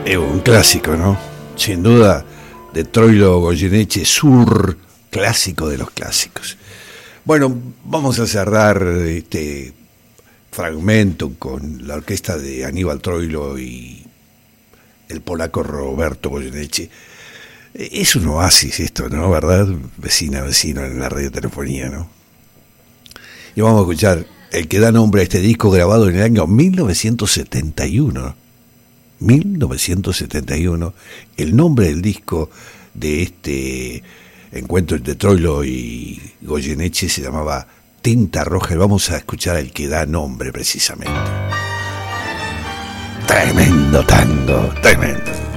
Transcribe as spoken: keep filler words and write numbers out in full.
Es un clásico, ¿no? Sin duda, de Troilo Goyeneche, sur clásico de los clásicos. Bueno, vamos a cerrar este fragmento con la orquesta de Aníbal Troilo y el polaco Roberto Goyeneche. Es un oasis esto, ¿no? ¿Verdad? Vecina, vecino en la radiotelefonía, ¿no? Y vamos a escuchar el que da nombre a este disco grabado en el año mil novecientos setenta y uno. mil novecientos setenta y uno. El nombre del disco de este encuentro entre Troilo y Goyeneche se llamaba Tinta Roja. Y vamos a escuchar el que da nombre precisamente. Tremendo tango, tremendo.